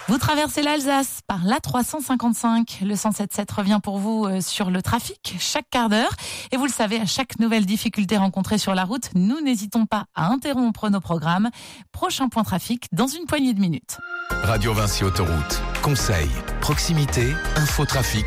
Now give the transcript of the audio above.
Vous traversez l'Alsace par l'A355. Le 107.7 revient pour vous sur le trafic chaque quart d'heure. Et vous le savez, à chaque nouvelle difficulté rencontrée sur la route, nous n'hésitons pas à interrompre nos programmes. Prochain point trafic dans une poignée de minutes. Radio Vinci Autoroute. Conseils, proximité, infotrafic